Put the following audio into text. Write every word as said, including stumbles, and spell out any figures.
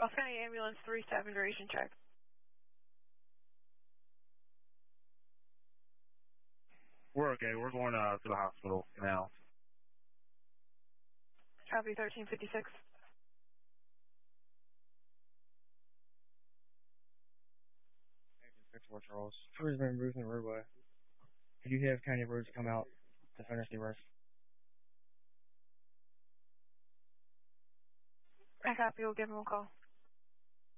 Ross County Ambulance three seven duration check. We're okay. We're going uh, to the hospital now. Copy thirteen fifty-six. Fort Charles. Crew's been moving the roadway. Could you have county roads come out to finish the rest? I copy. We'll give him a call.